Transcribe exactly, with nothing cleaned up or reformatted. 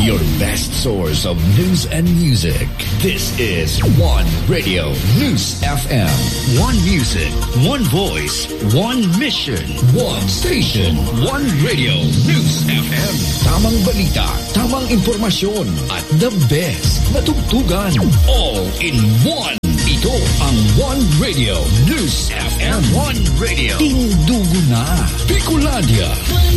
your best source of news and music. This is One Radio News F M. One music, one voice, one mission, one station, one Radio News F M. Tamang balita, tamang impormasyon, at the best na tugtugan. All in one. Ito ang One Radio News F M. One Radio. Tindugo na. Bicolania.